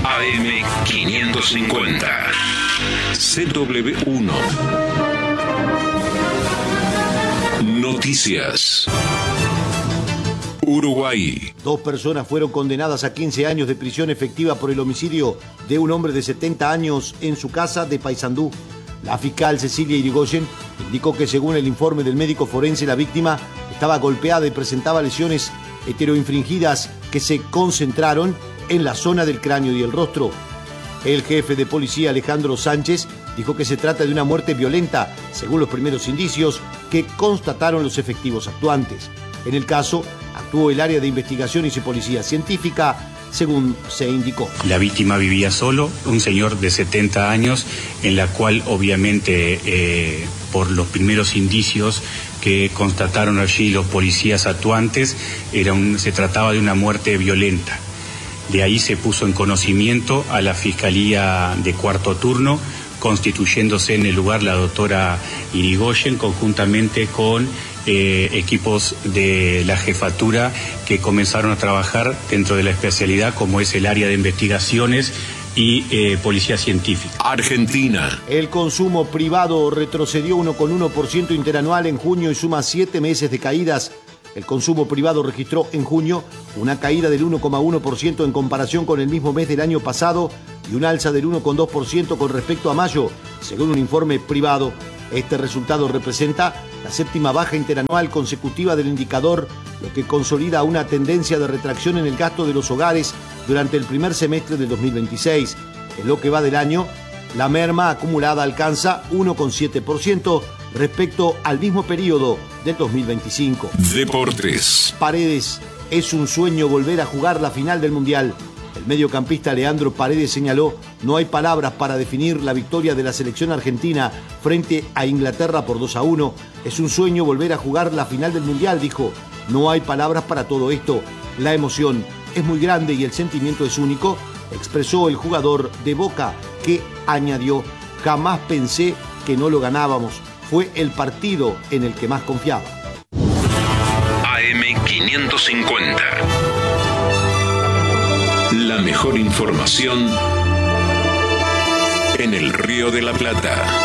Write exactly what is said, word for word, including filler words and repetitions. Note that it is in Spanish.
A M quinientos cincuenta. C W uno. Noticias. Uruguay. Dos personas fueron condenadas a quince años de prisión efectiva por el homicidio de un hombre de setenta años en su casa de Paysandú. La fiscal Cecilia Irigoyen indicó que según el informe del médico forense, la víctima estaba golpeada y presentaba lesiones heteroinfringidas que se concentraron en la zona del cráneo y el rostro. El jefe de policía, Alejandro Sánchez, dijo que se trata de una muerte violenta, según los primeros indicios que constataron los efectivos actuantes. En el caso, actuó el área de investigaciones y policía científica, según se indicó. La víctima vivía solo, un señor de setenta años, en la cual obviamente eh, por los primeros indicios que constataron allí los policías actuantes, era un, se trataba de una muerte violenta. De ahí se puso en conocimiento a la Fiscalía de Cuarto Turno, constituyéndose en el lugar la doctora Irigoyen, conjuntamente con eh, equipos de la jefatura que comenzaron a trabajar dentro de la especialidad, como es el área de investigaciones y eh, policía científica. Argentina. El consumo privado retrocedió uno coma uno por ciento interanual en junio y suma siete meses de caídas. El consumo privado registró en junio una caída del uno coma uno por ciento en comparación con el mismo mes del año pasado y un alza del uno coma dos por ciento con respecto a mayo, según un informe privado. Este resultado representa la séptima baja interanual consecutiva del indicador, lo que consolida una tendencia de retracción en el gasto de los hogares durante el primer semestre del dos mil veintiséis. En lo que va del año, la merma acumulada alcanza uno coma siete por ciento respecto al mismo periodo del dos mil veinticinco. Deportes. Paredes, es un sueño volver a jugar la final del Mundial. El mediocampista Leandro Paredes señaló: no hay palabras para definir la victoria de la selección argentina frente a Inglaterra por dos a uno. Es un sueño volver a jugar la final del Mundial, dijo. No hay palabras para todo esto. La emoción es muy grande y el sentimiento es único, expresó el jugador de Boca, que añadió: jamás pensé que no lo ganábamos. Fue el partido en el que más confiaba. A M quinientos cincuenta. La mejor información en el Río de la Plata.